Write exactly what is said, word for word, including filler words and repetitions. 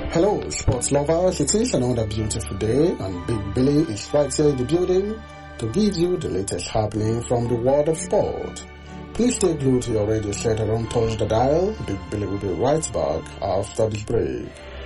Hello, sports lovers. It is another beautiful day, and Big Billy is right here in the building to give you the latest happening from the world of sport. Please stay glued to your radio set and don't touch the dial. Big Billy will be right back after the break.